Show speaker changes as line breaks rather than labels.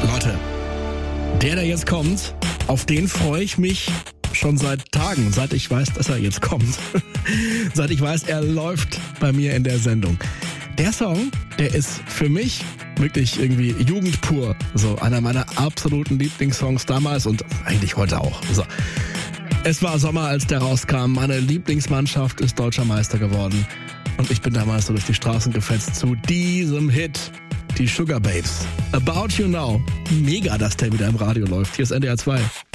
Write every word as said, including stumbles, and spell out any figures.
Leute, der, der jetzt kommt, auf den freue ich mich schon seit Tagen, seit ich weiß, dass er jetzt kommt. Seit ich weiß, er läuft bei mir in der Sendung. Der Song, der ist für mich wirklich irgendwie Jugend pur. So einer meiner absoluten Lieblingssongs damals und eigentlich heute auch. So. Es war Sommer, als der rauskam. Meine Lieblingsmannschaft ist deutscher Meister geworden. Und ich bin damals so durch die Straßen gefetzt zu diesem Hit. Die Sugar Babes. About You Now. Mega, dass der wieder im Radio läuft. Hier ist N D R zwei.